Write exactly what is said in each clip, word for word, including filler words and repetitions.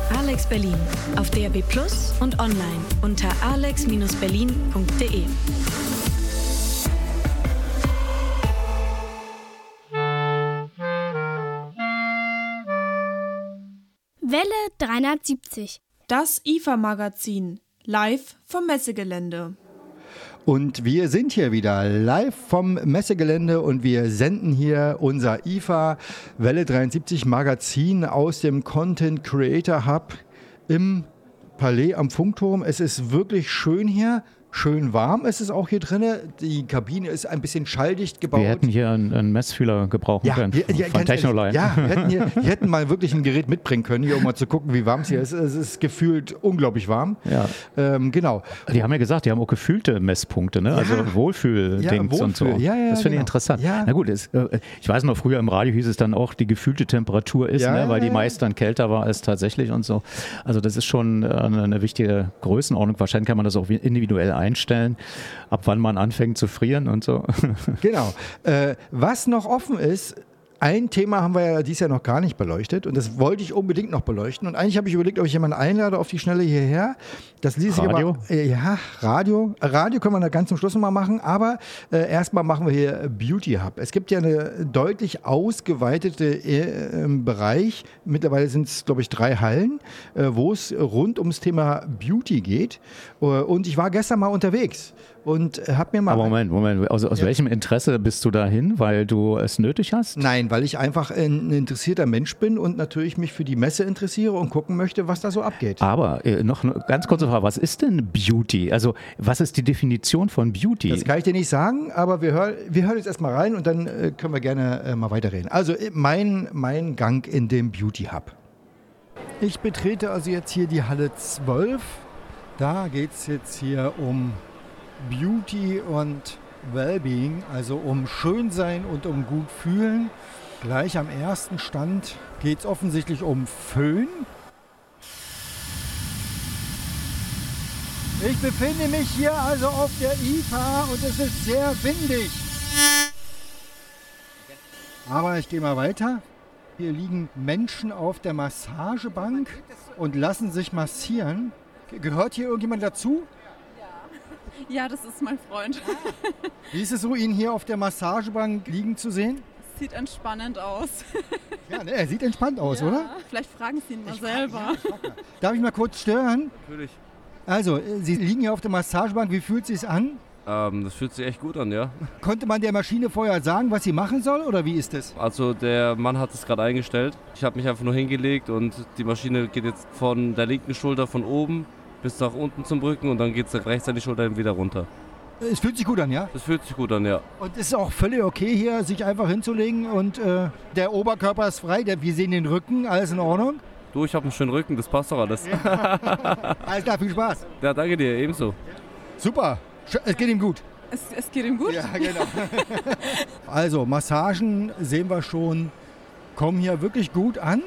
Alex Berlin auf D A B Plus und online unter alex Berlin punkt de. Welle dreihundertsiebzig. Das I F A-Magazin, live vom Messegelände. Und wir sind hier wieder live vom Messegelände und wir senden hier unser I F A Welle dreiundsiebzig Magazin aus dem Content Creator Hub im Palais am Funkturm. Es ist wirklich schön hier. Schön warm ist es auch hier drin. Die Kabine ist ein bisschen schalldicht gebaut. Wir hätten hier einen, einen Messfühler gebrauchen ja, können wir, ja, von Technoline. Ja, wir hätten, hier, wir hätten mal wirklich ein Gerät mitbringen können, hier, um mal zu gucken, wie warm es hier ist. Es ist gefühlt unglaublich warm. Ja. Ähm, genau. Die haben ja gesagt, die haben auch gefühlte Messpunkte, ne? Ja. Also Wohlfühl-Dings ja, Wohlfühl. und so. Ja, ja, das finde genau. ich interessant. Ja. Na gut, es, ich weiß noch, früher im Radio hieß es dann auch, die gefühlte Temperatur ist, ja, ne? Weil ja, die meist dann kälter war als tatsächlich und so. Also das ist schon eine, eine wichtige Größenordnung. Wahrscheinlich kann man das auch individuell einstellen, ab wann man anfängt zu frieren und so. Genau. Äh, was noch offen ist, ein Thema haben wir ja dieses Jahr noch gar nicht beleuchtet und das wollte ich unbedingt noch beleuchten. Und eigentlich habe ich überlegt, ob ich jemanden einlade auf die Schnelle hierher. Das ließ sich Radio? aber, äh, ja, Radio. Radio können wir da ganz zum Schluss noch mal machen, aber äh, erstmal machen wir hier Beauty Hub. Es gibt ja eine deutlich ausgeweitete äh, Bereich. Mittlerweile sind es, glaube ich, drei Hallen, äh, wo es rund ums Thema Beauty geht. Äh, und ich war gestern mal unterwegs und habe mir mal... Aber Moment, Moment. Also aus ja. welchem Interesse bist du dahin? Weil du es nötig hast? Nein, weil ich einfach ein interessierter Mensch bin und natürlich mich für die Messe interessiere und gucken möchte, was da so abgeht. Aber äh, noch eine ganz kurze Frage, was ist denn Beauty? Also was ist die Definition von Beauty? Das kann ich dir nicht sagen, aber wir, hör, wir hören jetzt erstmal rein und dann äh, können wir gerne äh, mal weiterreden. Also äh, mein, mein Gang in dem Beauty Hub. Ich betrete also jetzt hier die Halle zwölf. Da geht es jetzt hier um Beauty und Wellbeing, also um Schönsein und um gut fühlen. Gleich am ersten Stand geht es offensichtlich um Föhn. Ich befinde mich hier also auf der I F A und es ist sehr windig. Aber ich gehe mal weiter. Hier liegen Menschen auf der Massagebank und lassen sich massieren. Gehört hier irgendjemand dazu? Ja, das ist mein Freund. Wie ist es so, ihn hier auf der Massagebank liegen zu sehen? Sieht entspannend aus. Ja, ne, er sieht entspannt aus, ja, oder? Vielleicht fragen Sie ihn mal ich selber. Frag, ja, ich frag mal. Darf ich mal kurz stören? Natürlich. Also, Sie liegen hier auf der Massagebank. Wie fühlt es sich an? Ähm, das fühlt sich echt gut an, ja. Konnte man der Maschine vorher sagen, was sie machen soll, oder wie ist das? Also der Mann hat es gerade eingestellt. Ich habe mich einfach nur hingelegt und die Maschine geht jetzt von der linken Schulter von oben bis nach unten zum Rücken und dann geht es rechts an die Schulter wieder runter. Es fühlt sich gut an, ja? Das fühlt sich gut an, ja. Und es ist auch völlig okay hier, sich einfach hinzulegen und äh, der Oberkörper ist frei, der, wir sehen den Rücken, alles in Ordnung? Du, ich habe einen schönen Rücken, das passt doch alles. Ja. Alles klar, viel Spaß. Ja, danke dir, ebenso. Super, es geht ihm gut. Es, es geht ihm gut? Ja, genau. Also, Massagen sehen wir schon, kommen hier wirklich gut an.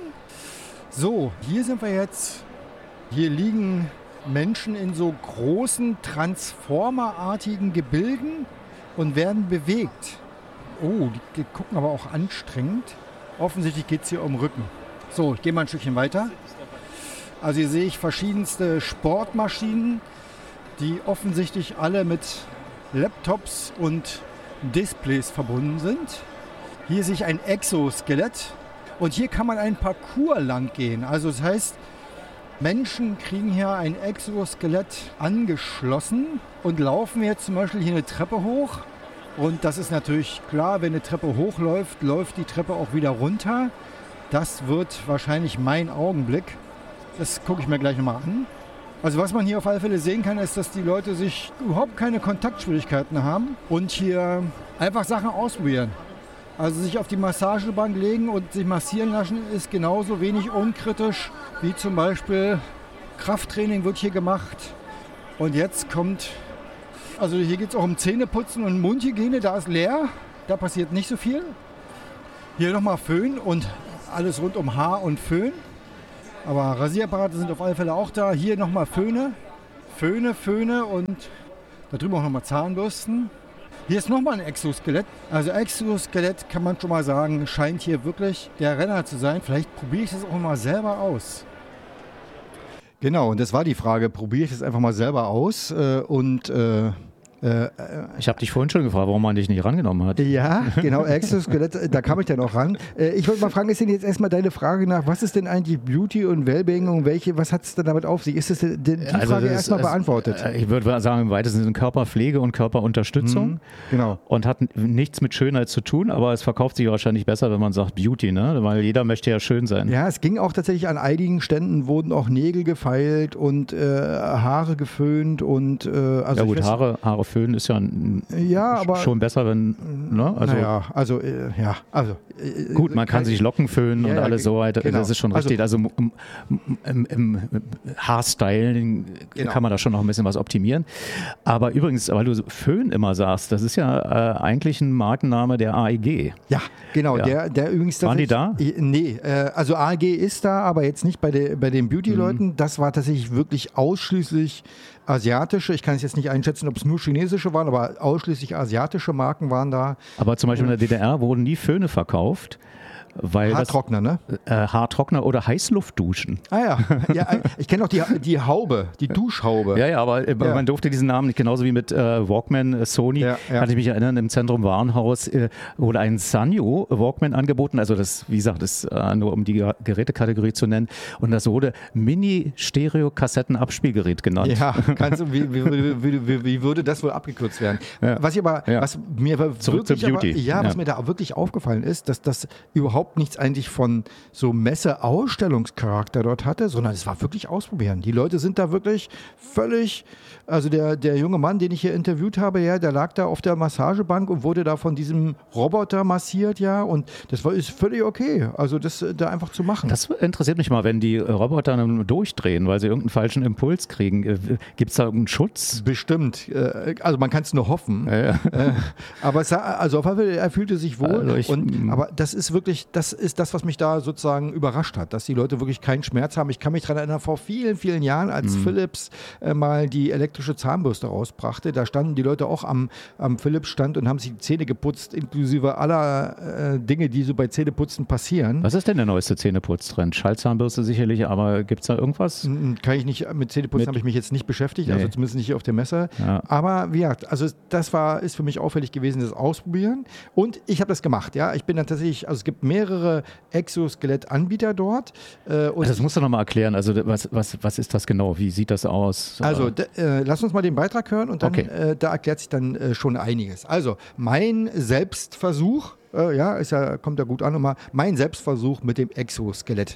So, hier sind wir jetzt, hier liegen Menschen in so großen, transformerartigen Gebilden und werden bewegt. Oh, die gucken aber auch anstrengend. Offensichtlich geht es hier um Rücken. So, ich gehe mal ein Stückchen weiter. Also hier sehe ich verschiedenste Sportmaschinen, die offensichtlich alle mit Laptops und Displays verbunden sind. Hier sehe ich ein Exoskelett und hier kann man einen Parcours lang gehen. Also das heißt, Menschen kriegen hier ein Exoskelett angeschlossen und laufen jetzt zum Beispiel hier eine Treppe hoch. Und das ist natürlich klar, wenn eine Treppe hochläuft, läuft die Treppe auch wieder runter. Das wird wahrscheinlich mein Augenblick. Das gucke ich mir gleich nochmal an. Also was man hier auf alle Fälle sehen kann, ist, dass die Leute sich überhaupt keine Kontaktschwierigkeiten haben und hier einfach Sachen ausprobieren. Also sich auf die Massagebank legen und sich massieren lassen ist genauso wenig unkritisch wie zum Beispiel Krafttraining wird hier gemacht. Und jetzt kommt, also hier geht es auch um Zähneputzen und Mundhygiene, da ist leer, da passiert nicht so viel. Hier nochmal Föhn und alles rund um Haar und Föhn. Aber Rasierapparate sind auf alle Fälle auch da. Hier nochmal Föhne, Föhne, Föhne und da drüben auch nochmal Zahnbürsten. Hier ist nochmal ein Exoskelett. Also Exoskelett kann man schon mal sagen, scheint hier wirklich der Renner zu sein. Vielleicht probiere ich das auch mal selber aus. Genau, und das war die Frage, probiere ich das einfach mal selber aus äh, und äh, äh, ich habe dich vorhin schon gefragt, warum man dich nicht rangenommen hat. Ja, genau, Exoskelett, da kam ich dann auch ran. Äh, ich wollte mal fragen, ist denn jetzt erstmal deine Frage nach, was ist denn eigentlich Beauty und Wellbeing und welche, was hat es denn damit auf sich? Ist das die, die Also Frage das erstmal ist- beantwortet? äh, Ich würde sagen, im weitesten Sinne Körperpflege und Körperunterstützung. Mhm, genau. Und hat n- nichts mit Schönheit zu tun, aber es verkauft sich wahrscheinlich besser, wenn man sagt Beauty, ne? Weil jeder möchte ja schön sein. Ja, es ging auch tatsächlich an einigen Ständen, wurden auch Nägel gefeilt und äh, Haare geföhnt und äh, also ja ich gut, weiß- Haare, Haare föhnen ist ja ein, Ja, aber schon besser, wenn, ne? Also naja, also äh, ja, also äh, gut, man kann sich Locken föhnen Ja, und ja, alles so weiter, genau. das ist schon Also- richtig. Also im, im, im Haarstyling Genau. kann man da schon noch ein bisschen was optimieren. Aber übrigens, weil du so Föhn immer sagst, das ist ja äh, eigentlich ein Markenname der A E G. Ja, genau, Ja. der, der übrigens... Waren die tatsächlich- Nee, äh, also A E G ist da, aber jetzt nicht bei, der, bei den Beauty-Leuten. Mhm. Das war tatsächlich wirklich ausschließlich asiatische. Ich kann es jetzt nicht einschätzen, ob es nur chinesische waren, aber ausschließlich asiatische Marken waren da. Aber zum Beispiel in der D D R wurden nie Föhne verkauft. Weil das, Haartrockner, ne? äh, Haartrockner oder Heißluftduschen. Ah ja, ja äh, ich kenne auch die, die Haube, die Duschhaube. Ja, ja, aber äh, Ja. man durfte diesen Namen nicht, genauso wie mit äh, Walkman, äh, Sony, Ja, ja. kann ich mich erinnern, im Zentrum Warenhaus äh, wurde ein Sanyo Walkman angeboten, also das, wie gesagt, das äh, nur um die Ge- Gerätekategorie zu nennen, und das wurde Mini-Stereo-Kassetten-Abspielgerät genannt. Ja, kannst du, wie, wie, würde- wie, wie, wie würde das wohl abgekürzt werden? Ja. Was ich aber, Ja. was mir aber Zurück wirklich, zur Beauty. Aber, ja, was Ja. mir da wirklich aufgefallen ist, dass das überhaupt nichts eigentlich von so Messe-Ausstellungscharakter dort hatte, sondern es war wirklich ausprobieren. Die Leute sind da wirklich völlig, also der, der junge Mann, den ich hier interviewt habe, ja, der lag da auf der Massagebank und wurde da von diesem Roboter massiert, ja, und das war ist völlig okay, also das äh, da einfach zu machen. Das interessiert mich mal, wenn die Roboter dann durchdrehen, weil sie irgendeinen falschen Impuls kriegen. Gibt es da irgendeinen Schutz? Bestimmt. Äh, Also man kann es nur hoffen. Ja, ja. Äh, Aber es, sah- also auf jeden Fall, er fühlte sich wohl. Also ich- und, aber das ist wirklich, das ist das, was mich da sozusagen überrascht hat, dass die Leute wirklich keinen Schmerz haben. Ich kann mich daran erinnern, vor vielen, vielen Jahren, als Philips äh, mal die elektrische Zahnbürste rausbrachte, da standen die Leute auch am, am Philips-Stand und haben sich die Zähne geputzt, inklusive aller äh, Dinge, die so bei Zähneputzen passieren. Was ist denn der neueste Zähneputztrend? Schallzahnbürste sicherlich, aber gibt es da irgendwas? Mm, Kann ich nicht, mit Zähneputzen Mit- habe ich mich jetzt nicht beschäftigt, Nee. also zumindest nicht auf der Messe. Ja. Aber wie gesagt, also das war, ist für mich auffällig gewesen, das Ausprobieren. Und ich habe das gemacht, ja. Ich bin dann tatsächlich, also es gibt mehrere Exoskelett-Anbieter dort. Äh, und Das musst du nochmal erklären. Also was, was, was ist das genau? Wie sieht das aus? also d- äh, lass uns mal den Beitrag hören und dann Okay. äh, da erklärt sich dann äh, schon einiges. Also mein Selbstversuch, äh, ja, ist ja, kommt ja gut an, nochmal, mein Selbstversuch mit dem Exoskelett.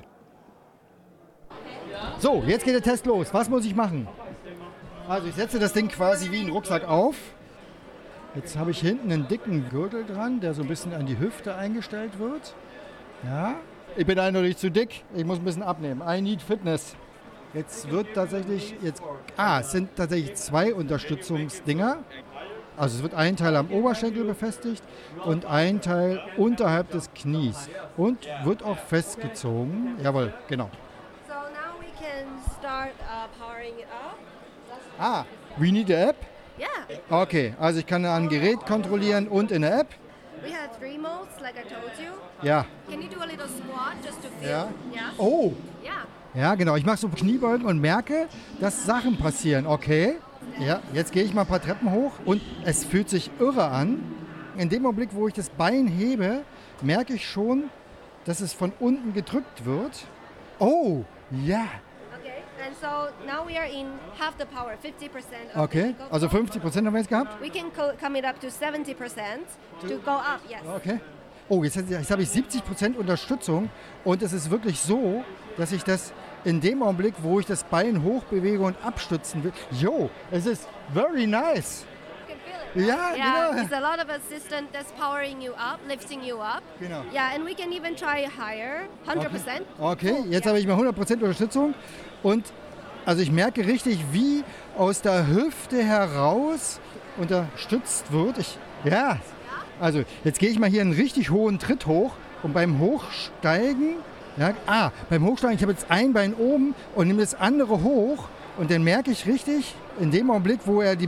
So, jetzt geht der Test los. Was muss ich machen? Also ich setze das Ding quasi wie einen Rucksack auf. Jetzt habe ich hinten einen dicken Gürtel dran, der so ein bisschen an die Hüfte eingestellt wird. Ja, ich bin eindeutig zu dick. Ich muss ein bisschen abnehmen. I need Fitness. Jetzt wird tatsächlich, jetzt, ah, es sind tatsächlich zwei Unterstützungsdinger. Also es wird ein Teil am Oberschenkel befestigt und ein Teil unterhalb des Knies. Und wird auch festgezogen. Jawohl, genau. So now we can start uh, powering it up. Ah, we need a app? Yeah, Okay, also ich kann ein Gerät kontrollieren und in der App. we have three modes, like I told you. Ja. Can you do a little squat just to feel? Ja. Yeah. Oh, Yeah. ja genau. Ich mache so Kniebeugen und merke, dass Sachen passieren. Okay. Ja, jetzt gehe ich mal ein paar Treppen hoch und es fühlt sich irre an. In dem Augenblick, wo ich das Bein hebe, merke ich schon, dass es von unten gedrückt wird. Oh, ja. Okay. And so now we are in half the power, fifty percent of the Okay, kickoff. also fünfzig Prozent haben wir jetzt gehabt. We can co- come it up to seventy percent to go up. Yes. Okay. Oh, jetzt, jetzt habe ich siebzig Prozent Unterstützung und es ist wirklich so, dass ich das in dem Augenblick, wo ich das Bein hochbewege und abstützen will, jo, es ist very nice. You can feel it. Ja, Yeah, genau. it's a lot of assistance that's powering you up, lifting you up. Genau. Yeah, and we can even try higher, one hundred percent. Okay, Cool, jetzt yeah. habe ich mal hundert Prozent Unterstützung und also ich merke richtig, wie aus der Hüfte heraus unterstützt wird. Ich, ja, also jetzt gehe ich mal hier einen richtig hohen Tritt hoch und beim Hochsteigen, ja, ah, beim Hochsteigen, ich habe jetzt ein Bein oben und nehme das andere hoch und dann merke ich richtig, in dem Augenblick, wo er die